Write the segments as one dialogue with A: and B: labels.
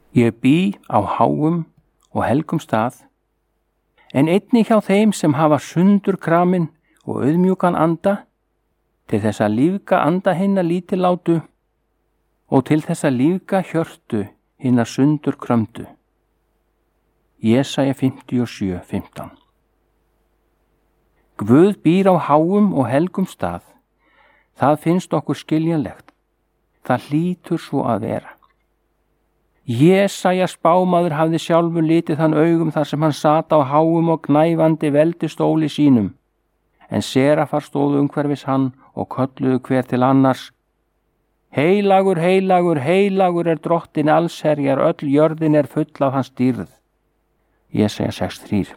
A: Ég bý á háum og helgum stað, en einnig hjá þeim sem hafa sundurkramin og auðmjúkan anda, til þess að lífga anda hinna lítillátu og til þess að lífga hjörtu hinna sundurkrömdu. Jesaja 57:15. Guð býr á háum og helgum stað. Það finnst okkur skiljanlegt. Það hlýtur svo að vera. Jesaja spámaður hafði sjálfur litið hann augum þar sem hann sat á háum og gnæfandi veldistóli sínum, en serafar stóðu umhverfis hann og kölluðu hver til annars: Heilagur, heilagur, heilagur er Drottinn allsherjar, öll jörðin er full af hans dýrð. Jesaja 6:3.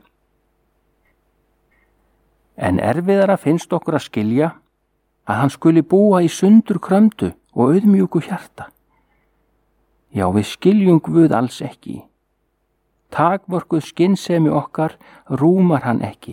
A: En erfiðara finnst okkur að skilja að hann skuli búa í sundurkrömdu og auðmjúku hjarta. Já, við skiljum Guð alls ekki. Takmörkuð skynsemi okkar rúmar hann ekki.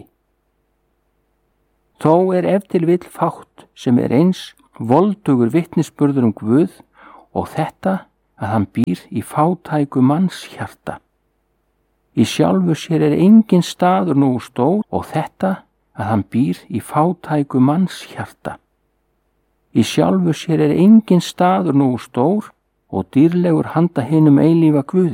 A: Þó er ef til vill fátt sem er eins voldugur vitnisburður Guð og þetta að hann býr í fátæku mannshjarta. Í sjálfu sér er engin staður nógu stór og þetta að hann býr í fátæku mannshjarta. Í sjálfu sér er engin staður nógu stór og dýrlegur handa hinum eilífa Guði.